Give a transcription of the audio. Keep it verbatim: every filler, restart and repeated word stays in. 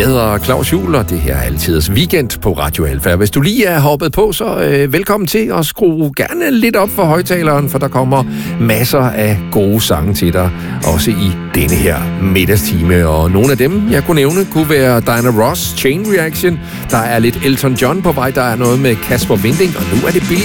Jeg hedder Claus Juhl, og det her er Altidets Weekend på Radio Alfa. Hvis du lige er hoppet på, så øh, velkommen til, og skru gerne lidt op for højtaleren, for der kommer masser af gode sange til dig, også i denne her middagstime. Og nogle af dem, jeg kunne nævne, kunne være Diana Ross, Chain Reaction. Der er lidt Elton John på vej, der er noget med Kasper Winding, og nu er det Billie